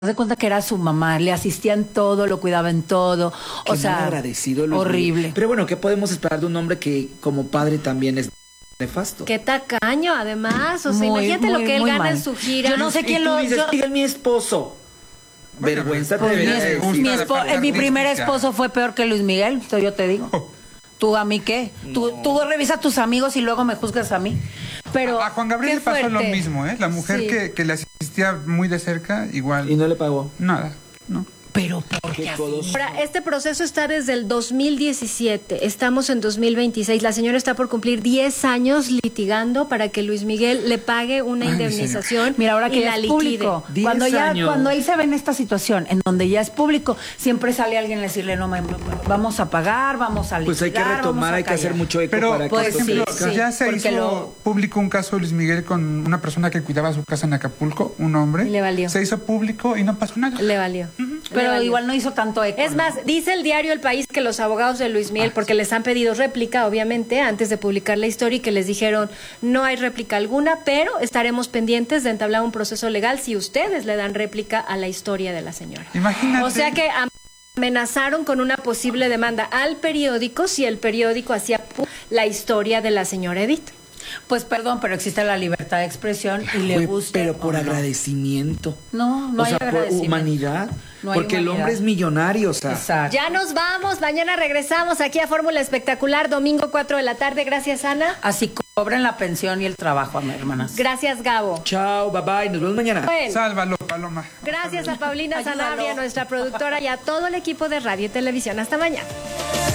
de cuenta que era su mamá, le asistía en todo, lo cuidaba en todo. Qué O sea, mal agradecido, Luis horrible. Miguel. Pero bueno, ¿qué podemos esperar de un hombre que como padre también es nefasto? Qué tacaño, además. O sea, Muy, imagínate lo muy, que él muy gana mal. en su gira. Yo no sé Y quién tú lo... dices, yo- Miguel, mi esposo. Bueno, Vergüenza te pues, debería mi de esposo- decir. mi primer artística. esposo fue peor que Luis Miguel, entonces yo te digo. ¿Tú a mí qué? Tú revisas a tus amigos y luego me juzgas a mí. Pero A Juan Gabriel qué le pasó lo fuerte. mismo, ¿eh? La mujer Sí. que le asistía muy de cerca, igual. Y no le pagó. Nada, ¿no? pero ¿por qué Qué así? codos. Ahora, este proceso está desde el 2017, estamos en 2026, la señora está por cumplir 10 años litigando para que Luis Miguel le pague una Ay, mi indemnización Mira, ahora y que la ya es liquide. público, 10 cuando años. él se ve en esta situación, en donde ya es público, siempre sale alguien a decirle, no, vamos a pagar, vamos a liquidar, Pues hay que vamos retomar, a hay que hacer callar. mucho eco Pero, para que por pues, esto ejemplo, sí, crezca. ya se porque hizo lo- público un caso de Luis Miguel con una persona que cuidaba su casa en Acapulco, un hombre. Le valió. Se hizo público y no pasó nada. Le valió. Pero Le valió. igual no hizo tanto eco. Es ¿no? más, dice el diario El País que los abogados de Luis Miguel, porque les han pedido réplica, obviamente, antes de publicar la historia, y que les dijeron, no hay réplica alguna, pero estaremos pendientes de entablar un proceso legal si ustedes le dan réplica a la historia de la señora. Imagínate. O sea que amenazaron con una posible demanda al periódico si el periódico hacía la historia de la señora Edith. Pues perdón, pero existe la libertad de expresión y le Fue- gusta. pero por agradecimiento. No o hay sea, por agradecimiento. humanidad. No hay porque el humanidad. hombre es millonario, o sea. Exacto. Ya nos vamos, mañana regresamos aquí a Fórmula Espectacular, domingo 4 de la tarde. Gracias, Ana. Así cobren la pensión y el trabajo, hermanas. Gracias, Gabo. Chao, bye bye, nos vemos mañana. Bueno, Sálvalo, Paloma. gracias a Paulina Ayúdalo. Sanabria, nuestra productora, y a todo el equipo de Radio y Televisión. Hasta mañana.